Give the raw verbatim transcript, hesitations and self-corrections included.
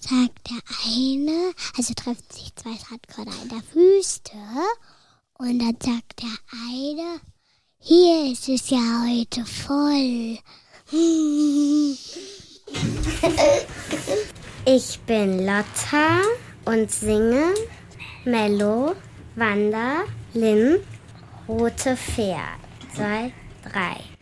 sagt der eine, also treffen sich zwei Radkörner in der Wüste und dann sagt der eine, hier ist es ja heute voll. Ich bin Lotta und singe Mello, Wanda, Lynn, Rote Pferd. Zwei, drei.